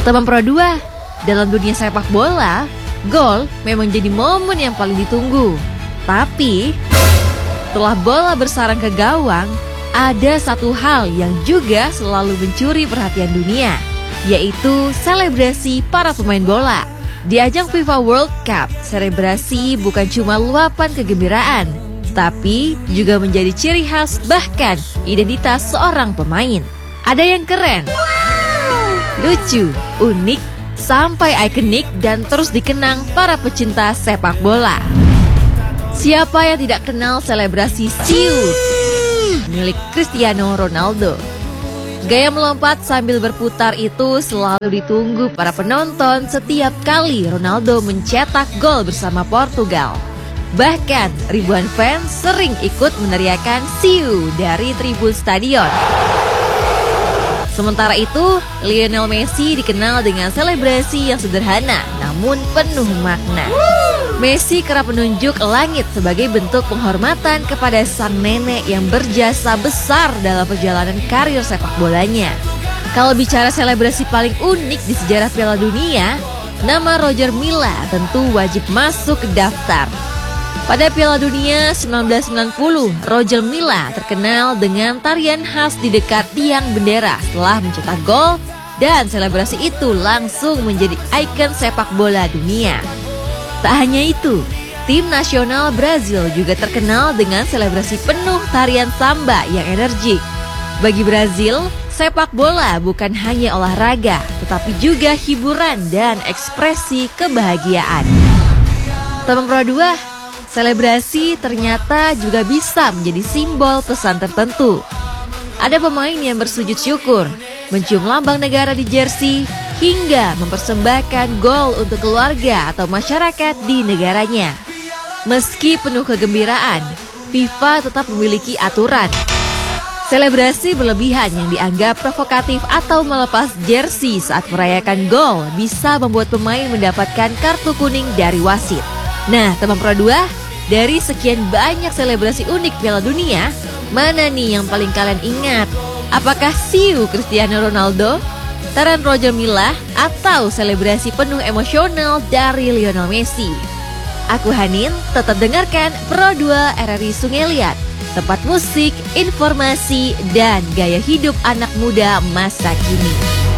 Teman Pro 2, dalam dunia sepak bola, gol memang jadi momen yang paling ditunggu. Tapi, setelah bola bersarang ke gawang, ada satu hal yang juga selalu mencuri perhatian dunia, yaitu selebrasi para pemain bola. Di ajang FIFA World Cup, selebrasi bukan cuma luapan kegembiraan, tapi juga menjadi ciri khas bahkan identitas seorang pemain. Ada yang keren, lucu, unik, sampai ikonik dan terus dikenang para pecinta sepak bola. Siapa yang tidak kenal selebrasi Siu milik Cristiano Ronaldo? Gaya melompat sambil berputar itu selalu ditunggu para penonton setiap kali Ronaldo mencetak gol bersama Portugal. Bahkan ribuan fans sering ikut meneriakan Siu dari tribun stadion. Sementara itu, Lionel Messi dikenal dengan selebrasi yang sederhana namun penuh makna. Messi kerap menunjuk langit sebagai bentuk penghormatan kepada sang nenek yang berjasa besar dalam perjalanan karir sepak bolanya. Kalau bicara selebrasi paling unik di sejarah Piala Dunia, nama Roger Milla tentu wajib masuk ke daftar. Pada Piala Dunia 1990, Roger Milla terkenal dengan tarian khas di dekat tiang bendera setelah mencetak gol, dan selebrasi itu langsung menjadi ikon sepak bola dunia. Tak hanya itu, tim nasional Brazil juga terkenal dengan selebrasi penuh tarian samba yang energik. Bagi Brazil, sepak bola bukan hanya olahraga, tetapi juga hiburan dan ekspresi kebahagiaan. Teman Pro 2, selebrasi ternyata juga bisa menjadi simbol pesan tertentu. Ada pemain yang bersujud syukur, mencium lambang negara di jersey, hingga mempersembahkan gol untuk keluarga atau masyarakat di negaranya. Meski penuh kegembiraan, FIFA tetap memiliki aturan. Selebrasi berlebihan yang dianggap provokatif atau melepas jersey saat merayakan gol bisa membuat pemain mendapatkan kartu kuning dari wasit. Nah, teman Pro 2, dari sekian banyak selebrasi unik Piala Dunia, mana nih yang paling kalian ingat? Apakah Siu Cristiano Ronaldo, tarian Roger Milla, atau selebrasi penuh emosional dari Lionel Messi? Aku Hanin, tetap dengarkan Pro 2 RRI Sungai Liat, tempat musik, informasi, dan gaya hidup anak muda masa kini.